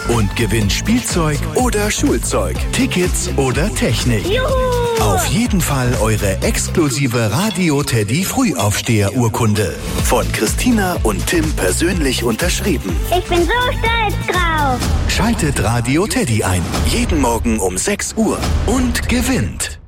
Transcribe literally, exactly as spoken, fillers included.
und gewinnt Spielzeug oder Schulzeug, Tickets oder Technik. Juhu! Auf jeden Fall eure exklusive Radio Teddy Frühaufsteher-Urkunde. Von Christina und Tim persönlich unterschrieben. Ich bin so stolz drauf. Schaltet Radio Teddy ein. Jeden Morgen um sechs Uhr und gewinnt.